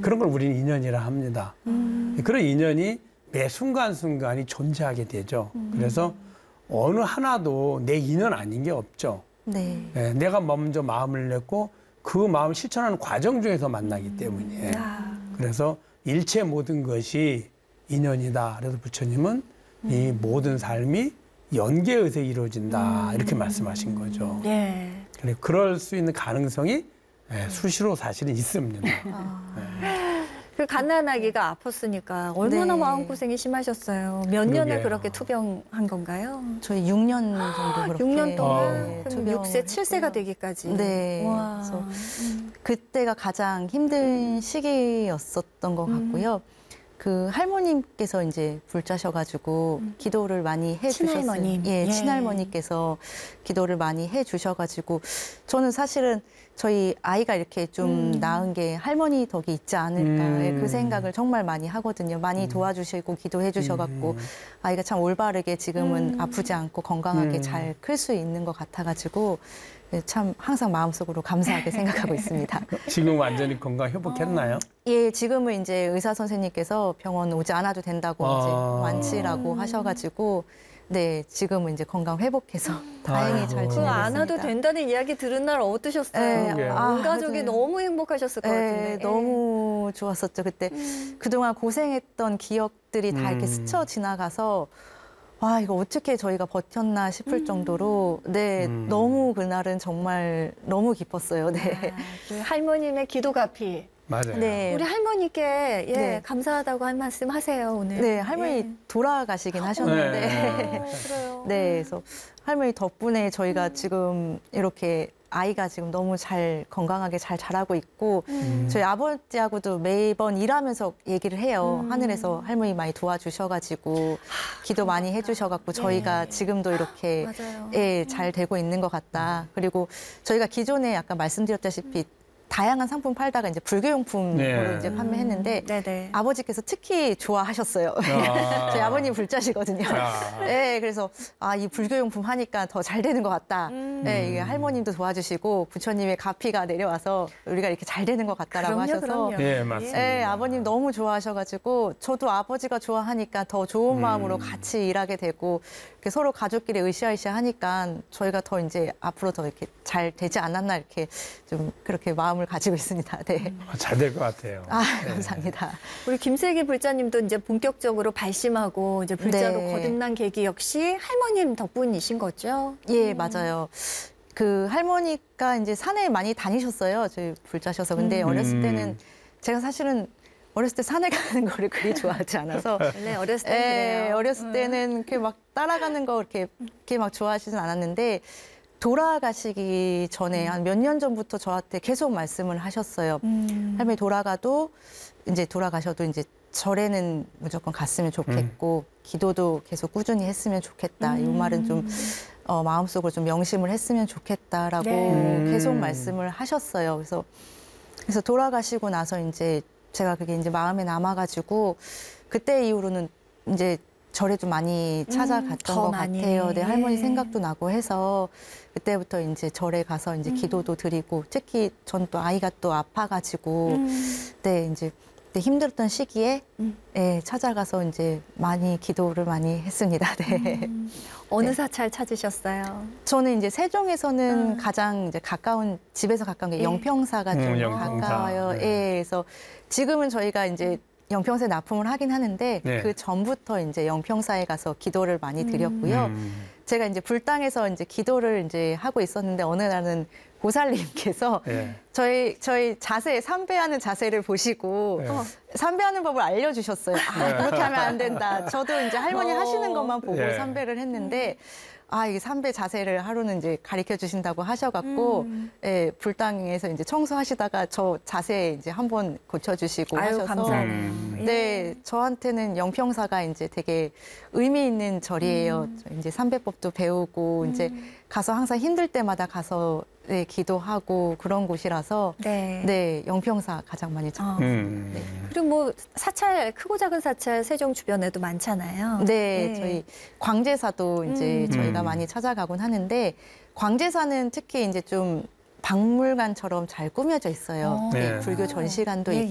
그런 걸 우리는 인연이라 합니다. 그런 인연이 매 순간순간이 존재하게 되죠. 그래서 어느 하나도 내 인연 아닌 게 없죠. 네. 예, 내가 먼저 마음을 냈고 그 마음을 실천하는 과정 중에서 만나기 때문에. 그래서 일체 모든 것이 인연이다. 그래서 부처님은 이 모든 삶이 연계에 의해서 이루어진다. 이렇게 말씀하신 거죠. 예. 그래, 그럴 수 있는 가능성이 수시로 사실은 있습니다. 그 갓난아기가 아팠으니까 얼마나 네. 마음고생이 심하셨어요. 몇 년을 그러게요. 그렇게 투병한 건가요? 저희 6년 정도 그렇게 6년 동안? 네, 그럼 투병을 6세, 7세가 했고요. 되기까지? 네. 와. 그래서 그때가 가장 힘든 시기였었던 것 같고요. 그 할머님께서 이제 불자셔가지고 기도를 많이 해주셨어요. 친할머님. 예, 예. 친할머니께서 기도를 많이 해주셔가지고 저는 사실은 저희 아이가 이렇게 좀 낳은 게 할머니 덕이 있지 않을까 예, 그 생각을 정말 많이 하거든요. 많이 도와주시고 기도해 주셔갖고 아이가 참 올바르게 지금은 아프지 않고 건강하게 잘 클 수 있는 것 같아가지고 예, 참 항상 마음속으로 감사하게 생각하고 있습니다. 지금 완전히 건강 회복했나요? 예, 지금은 이제 의사 선생님께서 병원 오지 않아도 된다고 이제 완치라고 하셔가지고 네, 지금은 이제 건강 회복해서 다행히 잘 그 지내고 안 와도 있습니다. 된다는 이야기 들은 날 어떠셨어요? 네, 온 가족이 맞아요. 너무 행복하셨을 것 같은데. 네, 너무 좋았었죠. 그때 그동안 고생했던 기억들이 다 이렇게 스쳐 지나가서 와, 이거 어떻게 저희가 버텼나 싶을 정도로 네, 너무 그날은 정말 너무 기뻤어요. 네. 그 할머님의 기도가피. 맞아요. 네. 우리 할머니께 예, 네. 감사하다고 한 말씀 하세요, 오늘. 네, 할머니 돌아가시긴 하셨는데 네. 그래요. 네, 그래서 할머니 덕분에 저희가 지금 이렇게 아이가 지금 너무 잘 건강하게 잘 자라고 있고 저희 아버지하고도 매번 일하면서 얘기를 해요. 하늘에서 할머니 많이 도와주셔가지고 기도 많이 해주셔갖고 저희가 지금도 이렇게 맞아요. 예, 잘 되고 있는 것 같다. 그리고 저희가 기존에 아까 말씀드렸다시피 다양한 상품 팔다가 이제 불교용품으로 네. 이제 판매했는데 네네. 아버지께서 특히 좋아하셨어요. 저희 아버님 불자시거든요. 네, 그래서 이 불교용품 하니까 더 잘 되는 것 같다. 네, 이게 할머님도 도와주시고 부처님의 가피가 내려와서 우리가 이렇게 잘 되는 것 같다라고 그럼요, 하셔서 그럼요. 예, 맞습니다. 네, 아버님 너무 좋아하셔가지고 저도 아버지가 좋아하니까 더 좋은 마음으로 같이 일하게 되고 이렇게 서로 가족끼리 으쌰으쌰 하니까 저희가 더 이제 앞으로 더 이렇게 잘 되지 않았나 이렇게 좀 그렇게 마음을 가지고 있습니다. 네. 잘 될 것 같아요. 감사합니다. 우리 김슬기 불자님도 이제 본격적으로 발심하고 이제 불자로 네. 거듭난 계기 역시 할머님 덕분이신 거죠? 예, 맞아요. 그 할머니가 이제 산에 많이 다니셨어요. 저희 불자셔서. 근데 어렸을 때는 제가 사실은 어렸을 때 산에 가는 거를 그리 좋아하지 않아서 원래 어렸을 때 그래요. 어렸을 때는 이렇게 막 따라가는 거 이렇게 막 좋아하시진 않았는데 돌아가시기 전에 한 몇 년 전부터 저한테 계속 말씀을 하셨어요. 할머니 돌아가셔도 이제 절에는 무조건 갔으면 좋겠고 기도도 계속 꾸준히 했으면 좋겠다. 이 말은 좀 마음속으로 좀 명심을 했으면 좋겠다라고 계속 말씀을 하셨어요. 그래서 돌아가시고 나서 이제 제가 그게 이제 마음에 남아가지고 그때 이후로는 이제 절에 좀 많이 찾아갔던 더 것 많이. 같아요. 네, 예. 할머니 생각도 나고 해서 그때부터 이제 절에 가서 이제 기도도 드리고 특히 전 또 아이가 또 아파가지고 네, 이제 그때 힘들었던 시기에 예, 찾아가서 이제 많이 기도를 많이 했습니다. 네. 어느 사찰 찾으셨어요? 저는 이제 세종에서는 가장 이제 가까운 집에서 가까운 게 영평사가 좀 영평사. 가까워요. 네. 예, 그래서 지금은 저희가 이제 영평사에 납품을 하긴 하는데 네. 그 전부터 이제 영평사에 가서 기도를 많이 드렸고요. 제가 이제 불당에서 이제 기도를 이제 하고 있었는데 어느 날은 보살님께서 예. 저희 자세 삼배하는 자세를 보시고 네. 삼배하는 법을 알려주셨어요. 그렇게 하면 안 된다. 저도 이제 할머니 하시는 것만 보고 예. 삼배를 했는데 이게 삼배 자세를 하루는 이제 가르쳐 주신다고 하셔갖고 예, 불당에서 이제 청소하시다가 저 자세 이제 한번 고쳐주시고 아유, 하셔서 감사해요. 네, 저한테는 영평사가 이제 되게 의미 있는 절이에요. 이제 삼배법도 배우고 이제 가서 항상 힘들 때마다 가서 네, 기도하고 그런 곳이라서 네, 영평사 가장 많이 찾고 있습니다. 네. 그리고 뭐 사찰 크고 작은 사찰 세종 주변에도 많잖아요. 네, 저희 광제사도 이제 저희가 많이 찾아가곤 하는데 광제사는 특히 이제 좀 박물관처럼 잘 꾸며져 있어요. 네. 불교 전시관도 예,